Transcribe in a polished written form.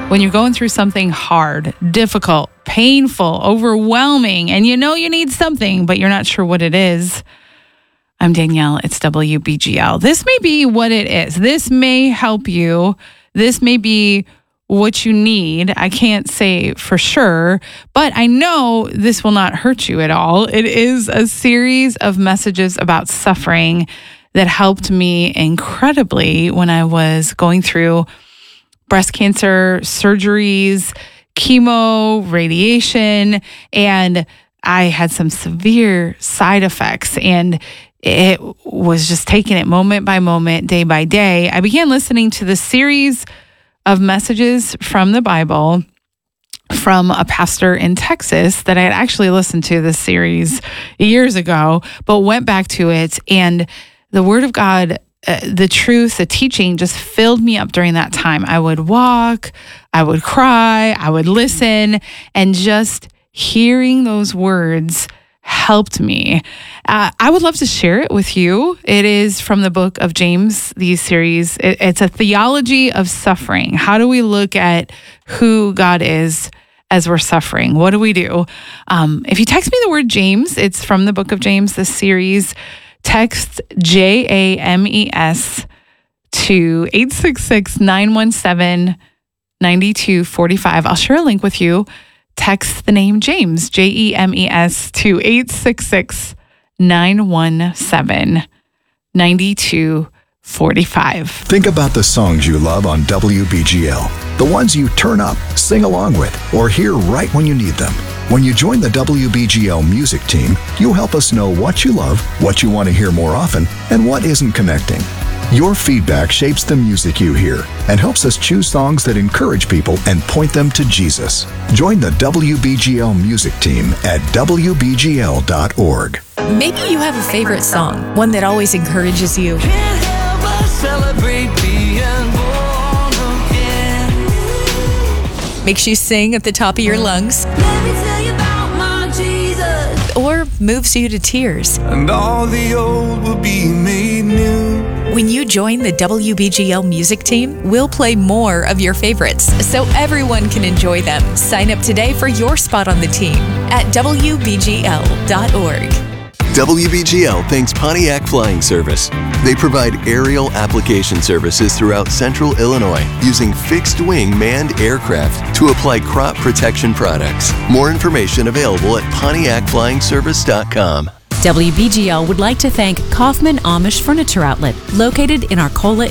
When you're going through something hard, difficult, painful, overwhelming, and you know you need something, but you're not sure what it is. I'm Danielle. It's WBGL. This may be what it is. This may help you. This may be what you need. I can't say for sure, but I know this will not hurt you at all. It is a series of messages about suffering that helped me incredibly when I was going through breast cancer surgeries, chemo, radiation, and I had some severe side effects, and it was just taking it moment by moment, day by day. I began listening to the series of messages from the Bible from a pastor in Texas that I had actually listened to this series years ago, but went back to it, and the Word of God, the truth, the teaching just filled me up during that time. I would walk, I would cry, I would listen, and just hearing those words helped me. I would love to share it with you. It is from the book of James, these series. It's a theology of suffering. How do we look at who God is as we're suffering? What do we do? If you text me the word James, it's from the book of James, this series. Text JAMES to 866-917-9245. I'll share a link with you. Text the name James, JEMES, to 866-917-9245. Think about the songs you love on WBGL, the ones you turn up, sing along with, or hear right when you need them. When you join the WBGL music team, you'll help us know what you love, what you want to hear more often, and what isn't connecting. Your feedback shapes the music you hear and helps us choose songs that encourage people and point them to Jesus. Join the WBGL music team at WBGL.org. Maybe you have a favorite song, one that always encourages you. Can't help but celebrate being born again. Makes you sing at the top of your lungs. Let me tell you about my Jesus. Or moves you to tears. And all the old will be made new. When you join the WBGL music team, we'll play more of your favorites so everyone can enjoy them. Sign up today for your spot on the team at WBGL.org. WBGL thanks Pontiac Flying Service. They provide aerial application services throughout central Illinois using fixed-wing manned aircraft to apply crop protection products. More information available at PontiacFlyingService.com. WBGL would like to thank Kaufman Amish Furniture Outlet, located in Arcola,